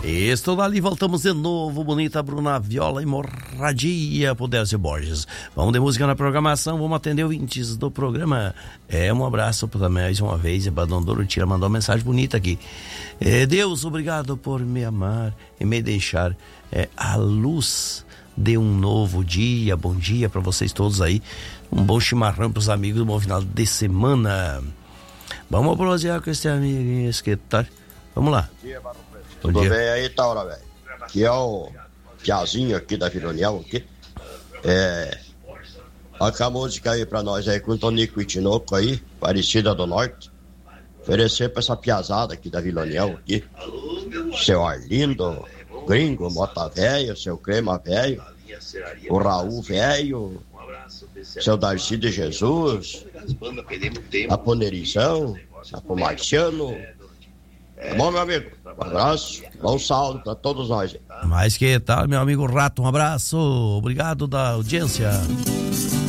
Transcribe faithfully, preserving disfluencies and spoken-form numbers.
Estou ali, voltamos de novo, bonita Bruna Viola e Morradia por Décio Borges. Vamos de música na programação, vamos atender ouvintes do programa. É, um abraço para mais uma vez, e para Dona Dorotila mandou uma mensagem bonita aqui. É, Deus, obrigado por me amar e me deixar é, a luz de um novo dia. Bom dia para vocês todos aí, um bom chimarrão para os amigos, um bom final de semana. Vamos prosear com esse amigo esquetar. Vamos lá. Bom dia, Tudo dia. bem aí, Taura, velho? Que é o Piazinho aqui da Vila União, aqui. É. Olha a música aí pra nós aí com o Tonico e Tinoco aí, Aparecida do Norte. Oferecer pra essa piazada aqui da Vila União, aqui. Seu Arlindo, Gringo, Mota Velho, seu Crema Velho, o Raul Velho, seu Darcy de Jesus, a Ponerição, a Marciano. Tá bom, meu amigo? Um abraço, bom salve pra todos nós. Mas que tal, meu amigo Rato? Um abraço, obrigado da audiência.